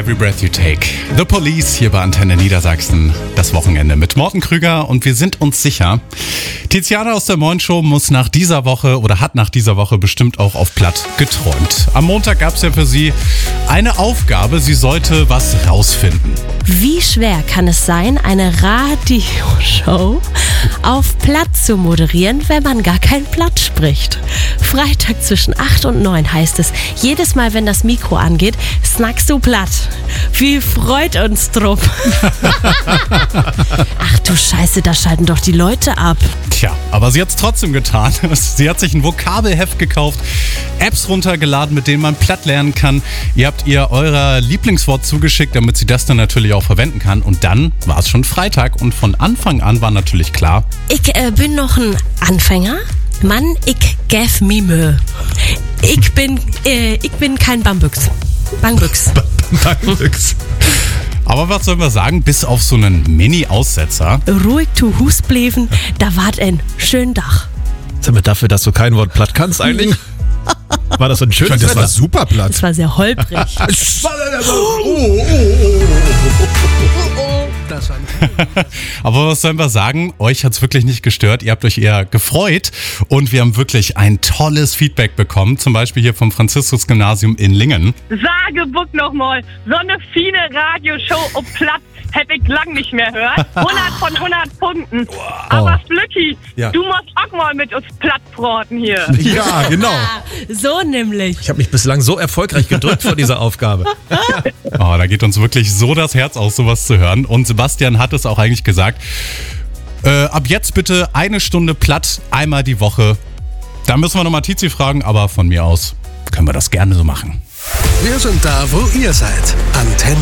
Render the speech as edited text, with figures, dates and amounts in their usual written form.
Every Breath You Take. The Police hier bei Antenne Niedersachsen. Das Wochenende mit Morten Krüger und wir sind uns sicher, Tiziana aus der Moin Show muss nach dieser Woche oder hat nach dieser Woche bestimmt auch auf Platt geträumt. Am Montag gab es ja für sie eine Aufgabe, sie sollte was rausfinden. Wie schwer kann es sein, eine Radioshow auf Platt zu moderieren, wenn man gar kein Platt spricht? Freitag zwischen 8 und 9 heißt es, jedes Mal, wenn das Mikro angeht, snackst du Platt. Wie freut uns drum. Ach du Scheiße, da schalten doch die Leute ab. Tja, aber sie hat es trotzdem getan. Sie hat sich ein Vokabelheft gekauft, Apps runtergeladen, mit denen man Platt lernen kann. Ihr habt ihr euer Lieblingswort zugeschickt, damit sie das dann natürlich auch verwenden kann. Und dann war es schon Freitag und von Anfang an war natürlich klar: Ich bin noch ein Anfänger. Mann, ich gäf mi Mühe. Ich bin kein Bambüchs. Bangbüchs. Aber was sollen wir sagen, bis auf so einen Mini-Aussetzer? Ruhig zu Hus bleiben, da wart ein schön Dach. Sag mal, dafür, dass du kein Wort platt kannst eigentlich? War das so ein schönes Das war Wetter? super platt. Das war sehr holprig. Aber was sollen wir sagen? Euch hat's wirklich nicht gestört. Ihr habt euch eher gefreut. Und wir haben wirklich ein tolles Feedback bekommen. Zum Beispiel hier vom Franziskus-Gymnasium in Lingen. Sagebuck nochmal, so eine fine Radioshow auf Platt hätte ich lang nicht mehr gehört. 100 von 100 Punkten. Aber Flücki, Ja. du musst auch mal mit uns Plattbraten hier. Ja, genau. So nämlich. Ich habe mich bislang so erfolgreich gedrückt vor dieser Aufgabe. Oh, da geht uns wirklich so das Herz aus, sowas zu hören. Und Sebastian hat es auch eigentlich gesagt. Ab jetzt bitte 1 Stunde Platt, einmal die Woche. Da müssen wir nochmal Tizi fragen, aber von mir aus können wir das gerne so machen. Wir sind da, wo ihr seid. Antenne